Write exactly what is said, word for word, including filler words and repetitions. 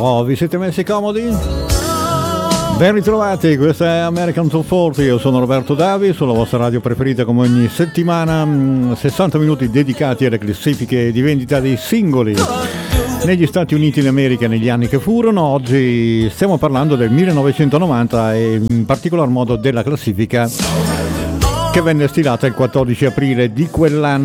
Oh, vi siete messi comodi? Ben ritrovati, questa è American Top quaranta, io sono Roberto Davi, sulla vostra radio preferita come ogni settimana, sessanta minuti dedicati alle classifiche di vendita dei singoli negli Stati Uniti d'America negli anni che furono. Oggi stiamo parlando del millenovecentonovanta e in particolar modo della classifica che venne stilata il quattordici aprile di quell'anno.